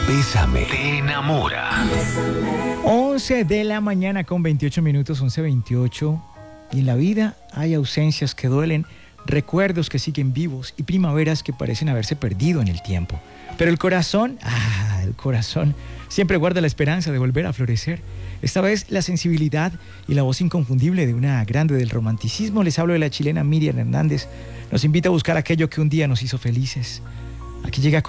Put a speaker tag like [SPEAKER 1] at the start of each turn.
[SPEAKER 1] Bésame, te enamora.
[SPEAKER 2] 11 de la mañana con 28 minutos, 11:28. Y en la vida hay ausencias que duelen, recuerdos que siguen vivos y primaveras que parecen haberse perdido en el tiempo. Pero el corazón siempre guarda la esperanza de volver a florecer. Esta vez la sensibilidad y la voz inconfundible de una grande del romanticismo, les hablo de la chilena Miriam Hernández, nos invita a buscar aquello que un día nos hizo felices. Aquí llega